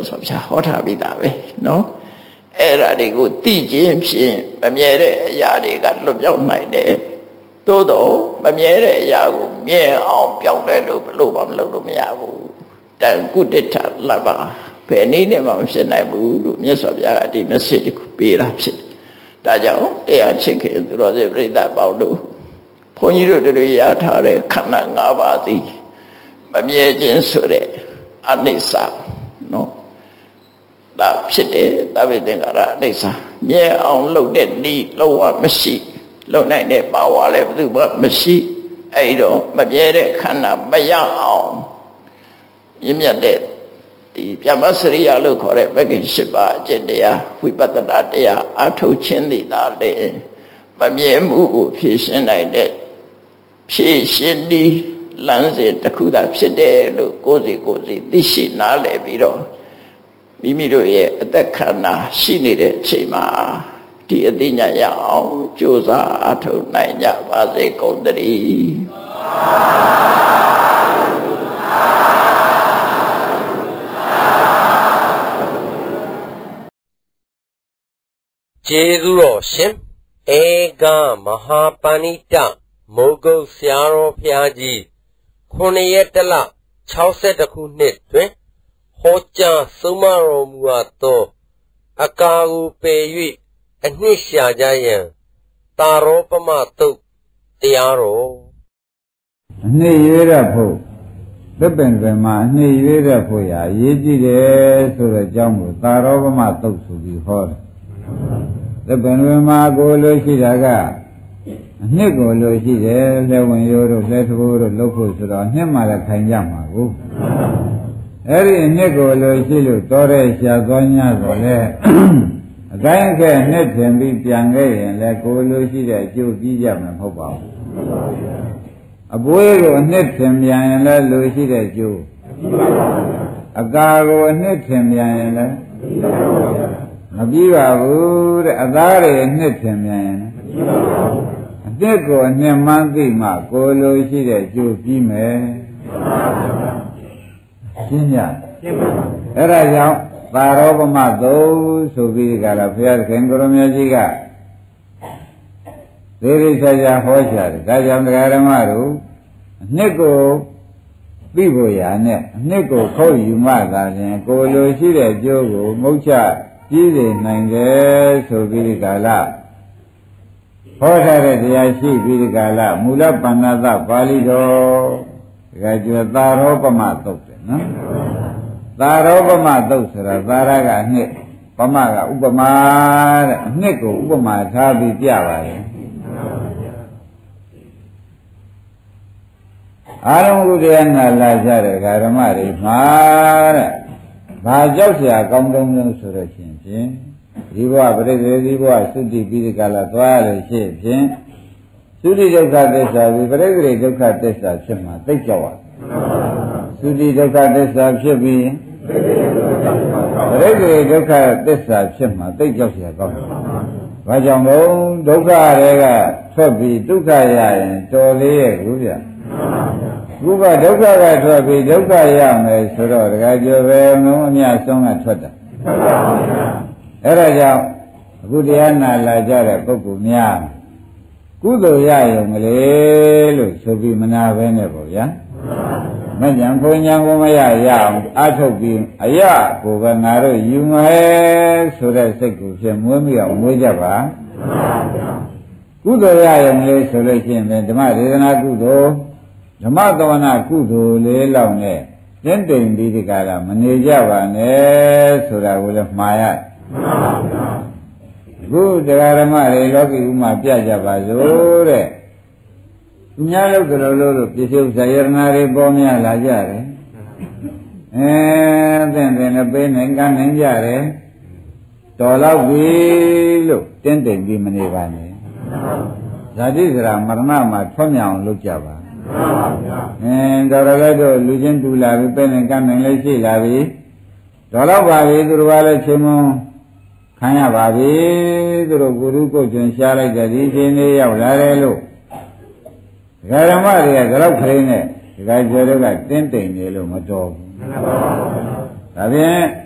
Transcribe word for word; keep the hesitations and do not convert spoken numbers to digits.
ဆိုပြဟောထားပြီးသားပဲနော်အဲ့ဒါတွေကိုသိခြင်းဖြင့်မမြဲတဲ့အရာတွေကလွတ်ပြောင်းနိုင်တယ်သို့တော့မမြဲတဲ့အရာကိုမြဲအောင်ပြောင်းလဲလို့ဘလို့မှမလုပ်လို့မရဘူးတန်ကုတ္တထလဘဘယ်နည်းနဲ့မှမဖြစ်နိုင်ဘူးလို့မြတ်စွာဘုရားကဒီ message ကိုပေးတာဖြစ်ဒါကြောင့်တရားချစ်ခင်သူတော်စင်ပြိဿပေါင်းတို့ဘုန်းကြီးတို့တွေရထားတဲ့ခန္ဓာ၅ပါးသည်မမြဲခြင်းဆိုတဲ့အနိစ္စနော်ဒါဖြစ်တယ်ဒါပဲသင်္ကာရအနိစ္စမြဲအောင်လုပ်တဲ့ဤလုံးဝမရှိလုပ်နိုင်တဲ့ပါဝါလည်းဘယ်သူမှမရှိအဲ့တော့မမြဲတဲ့ခန္ဓာမရအောင်မြင့်မြတ်တဲ့ဒီပြမစရိယလို့ခေါ်တဲ့ဘဂိ၈ပါးအကျင့်တရားဝိပဿနာတရားအထုတ်ခြင်းသည်သာလေမမြဲမှုကိုဖြေရှင်းနိုင်တဲ့ဖြေရှင်းဒီလမ်းစဉ်တစ်ခုသာဖြစ်တယ်လို့ကိုယ်စီကိုယ်စီသိရှိနားလည်ပြီးတော့မိမိတို့ရဲ့အသက်ခန္ဓာရှိနေတဲ့အချိန်မှာဒီအသိဉာဏ်ရအောင်ကြိုးစားအထောက်နိုင်ကြပါစေကုန်သတည်းကျေးဇူးတော်ရှင်ဧကမဟာပဏိတမိုးကုတ်ဆရာတော်ဘုရားကြီးခုနှစ်ရက်တလ၆၁ခုနှစ်တွင်ဟောကြားဆုံးမတော်မူအပ်သောအကာကိုပယ်၍အနှစ်ရှာကြရန်တာရောပမတုတ်တရားတော်အနှစ်ရွေးရဖို့သစ်ပင်ပင်မှာအနှစ်ရွေးရဖို့ရာအရေးကြီးတယ်ဆိုတဲ့အကြောင်းကိုတာရောပမတုတ်ဆိုပြီးဟောတယ်သစ်ပင်ပင်မှာကိုလို့ရှိတာကအနှစ်ကိုလို့ရှိတယ်လက်ဝင်ရိုးတို့လက်ထိုးတို့လှုပ်ဖို့ဆိုတော့အနှစ်မှလည်းခိုင်ကြမှာကိုအဲ့ဒီအနှစ်ကိုလို့ရှိလို့တော်တဲ့ရှားသွား냐ဆိုလဲအတိုင်းအခက်နှစ်ထင်ပြီးပြန်ခဲ့ရင်လည်းကိုလိုရှိတဲ့အကျိုးပြီးကြမှာမဟုတ်ပါဘူးအပွေးကိုနှစ်ထင်ပြန်ရင်လည်းလိုရှိတဲ့အကျိုးအကာကိုနှစ်ထင်ပြန်ရင်လည်းမပြီးပါဘူးတဲ့အသားတွေနှစ်ထင်ပြန်ရင်အနှစ်ကိုအနှစ်မှန်းသိမှကိုလိုရှိတဲ့အကျိုးပြီးမယ်ရှင်းကြအဲ့ဒါကြောင့်သာရောပမသုဆိုပြီးကြလားဘုရားခင်ကိုရမကြီးကသေရိဆရာဟောရှာတယ်ဒါကြောင့်တရားဓမ္မတို့အနှစ်ကိုသိဖို့ရာနဲ့အနှစ်ကိုခုတ်ယူမှသာလျှင်ကိုလိုရှိတဲ့ကျိုးကိုမုတ်ချကြီးစေနိုင်တယ်ဆိုပြီးကြလားဟောထားတဲ့တရားရှိပြီးကြလားမူလပဏ္ဏသပါဠိတော်ဒါကြွသာရောပမသုတ်တယ်နော်သာရောပမသုတ်ဆိုတာသာရကအနှစ်ပမကဥပမာတဲ့အနှစ်ကိုဥပမာထားပြီးပြပါတယ်အာရုံဥဒယနာလာကြတဲ့ဓမ္မတွေမှာတဲ့ဘာကြောက်เสียကောင်းတုံးလို့ဆိုတော့ရှင်ဖြင့်ဒီဘဝပရိသေဒီဘဝသုတိပြီးဒီကလာသွားရလို့ရှိဖြင့်သုတိဒုက္ခသစ္စာပြီးပရိသေဒုက္ခသစ္စာဖြစ်မှာသိကြောက်ရသုတိဒုက္ခသစ္စာဖြစ်ပြီးပရိသေဒုက္ခသစ္စာဖြစ်မှာသိကြောက်เสียကောင်းတယ်။ဘာကြောင့်လဲဒုက္ခတွေကထွက်ပြီးဒုက္ခရရင်တော်လေးရဲ့ကူဗျာ။ခုကဒုက္ခကထွက်ပြီးဒုက္ခရမယ်ဆိုတော့တခါကျော်ပဲငုံအမြဆုံးကထွက်တာ။အဲ့ဒါကြောင့်အခုတရားနာလာကြတဲ့ပုဂ္ဂိုလ်များကုသိုလ်ရရုံကလေးလို့ဆိုပြီးမနာဘဲနဲ့ပေါ့ဗျာ။မဉ္ဇဉ်ဘုံဉာဏ်ကိုမရရအောင်အထုတ်ပြီးအရကိုပဲငါတို့ယူမယ်ဆိုတဲ့စိတ်ကိုဖြင့်မွေးမိအောင်မွေးကြပါကုသိုလ်ရရုံလေးဆိုလို့ရှိရင်ဓမ္မဒေသနာကုသိုလ်ဓမ္မသဝနာကုသိုလ်လေးလောက်နဲ့တင်းတိမ်ပြီးဒီကရာမနေကြပါနဲ့ဆိုတာကိုလည်းမှားရအခုတရားဓမ္မတွေလောကီဥမာပြကြပါစို့တဲ့သူများလို့ကြလို့လို့ပြစ္ဆုတ်ဇာယရနာတွေပေါ်များလာကြတယ်အဲသင်တယ်နဲ့ပေးနိုင်ကနိုင်ကြတယ်တော်တော့ပြီလို့တင်းတိမ်ပြီးမနေပါနဲ့ဇာတိစရာမရဏမှာထွံ့မြောင်လုပ်ကြပါအင်းတော်တော်လည်းတို့လူချင်းတူလာပြီပေးနိုင်ကနိုင်လည်းရှိလာပြီတော်တော့ပါပြီသူတို့ကလည်းချင်းမခံရပါပြီသူတို့ဂုရုကုတ်ကျင်ရှားလိုက်တဲ့ဒီချင်းလေးရောက်လာတယ်လို့ဓမ္မတွေကကြောက်ခရင်းနဲ့ဒီကကျော်တို့ကတင်းတိမ်နေလို့မတော်ဘူးဒါဖြင့်